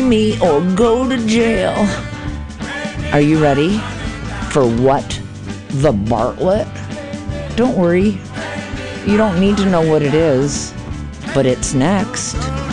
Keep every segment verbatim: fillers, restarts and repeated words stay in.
me or go to jail. Are you ready for What the Bartlett? Don't worry, you don't need to know what it is, but it's next.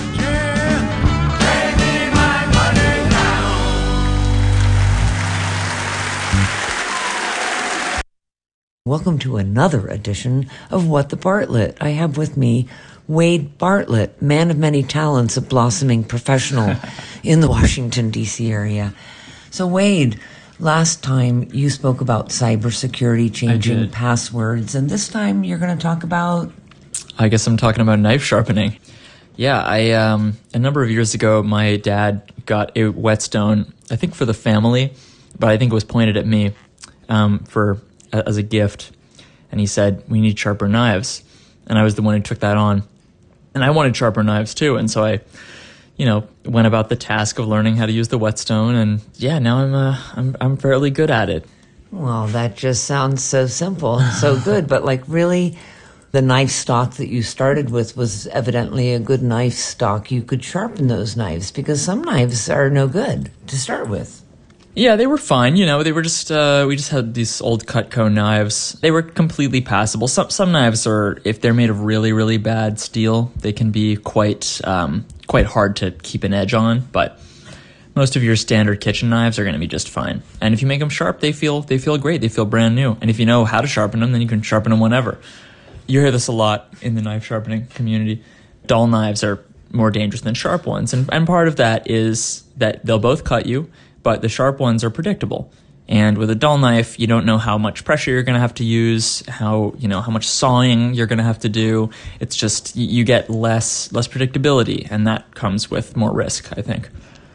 Welcome to another edition of What the Bartlett. I have with me Wade Bartlett, man of many talents, a blossoming professional in the Washington, D C area. So Wade, last time you spoke about cybersecurity, changing passwords, and this time you're going to talk about... I guess I'm talking about knife sharpening. Yeah, I um, a number of years ago, my dad got a whetstone, I think for the family, but I think it was pointed at me um, for... as a gift, and he said, we need sharper knives, and I was the one who took that on, and I wanted sharper knives too, and so I, you know, went about the task of learning how to use the whetstone, and yeah, now I'm uh, I'm I'm fairly good at it. Well, that just sounds so simple and so good, but like really, the knife stock that you started with was evidently a good knife stock. You could sharpen those knives, because some knives are no good to start with. Yeah, they were fine. You know, they were just, uh, we just had these old Cutco knives. They were completely passable. Some some knives are, if they're made of really, really bad steel, they can be quite, um, quite hard to keep an edge on. But most of your standard kitchen knives are going to be just fine. And if you make them sharp, they feel, they feel great. They feel brand new. And if you know how to sharpen them, then you can sharpen them whenever. You hear this a lot in the knife sharpening community. Dull knives are more dangerous than sharp ones. And, and part of that is that they'll both cut you, but the sharp ones are predictable. And with a dull knife, you don't know how much pressure you're going to have to use, how, you know, how much sawing you're going to have to do. It's just, you get less less predictability, and that comes with more risk, I think.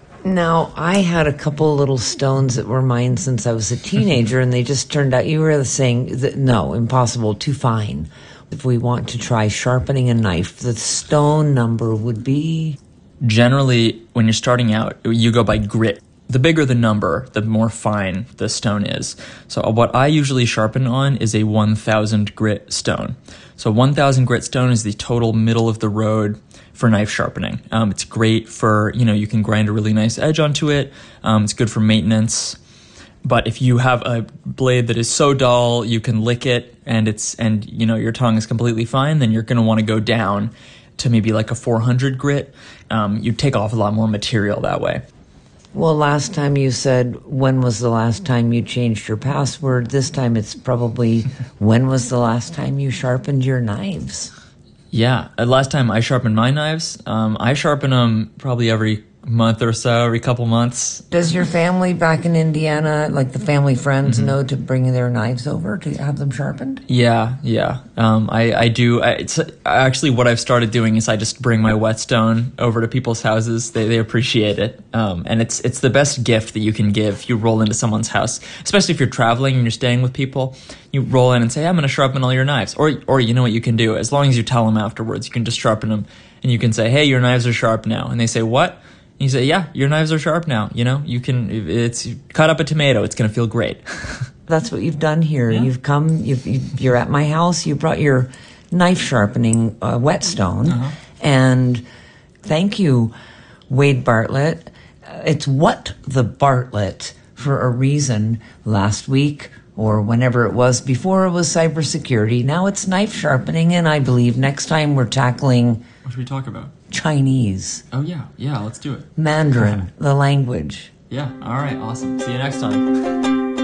Now, I had a couple little stones that were mine since I was a teenager, and they just turned out, you were saying that, no, impossible, too fine. If we want to try sharpening a knife, the stone number would be? Generally, when you're starting out, you go by grit. The bigger the number, the more fine the stone is. So what I usually sharpen on is a one thousand grit stone. So one thousand grit stone is the total middle of the road for knife sharpening. Um, it's great for, you know, you can grind a really nice edge onto it. Um, it's good for maintenance. But if you have a blade that is so dull, you can lick it and it's, and you know, your tongue is completely fine, then you're going to want to go down to maybe like a four hundred grit. Um, you take off a lot more material that way. Well, last time you said, when was the last time you changed your password? This time it's probably, when was the last time you sharpened your knives? Yeah, last time I sharpened my knives, um, I sharpen them probably every month or so, every couple months. Does your family back in Indiana, like the family friends, mm-hmm. know to bring their knives over to have them sharpened? Yeah, yeah. Um, I, I do. I, it's actually what I've started doing is I just bring my whetstone over to people's houses. They they appreciate it, um, and it's it's the best gift that you can give. You roll into someone's house, especially if you're traveling and you're staying with people. You roll in and say, "I'm going to sharpen all your knives," or or you know what you can do. As long as you tell them afterwards, you can just sharpen them, and you can say, "Hey, your knives are sharp now," and they say, "What?" You say, yeah, your knives are sharp now. You know, you can, it's, cut up a tomato. It's going to feel great. That's what you've done here. Yeah. You've come, you've, you're at my house. You brought your knife sharpening uh, whetstone. Uh-huh. And thank you, Wade Bartlett. Uh, it's What the Bartlett for a reason. Last week, or whenever it was, before it was cybersecurity. Now it's knife sharpening. And I believe next time we're tackling... What should we talk about? Chinese. Oh, yeah. Yeah, let's do it. Mandarin, the language. Yeah. All right. Awesome. See you next time.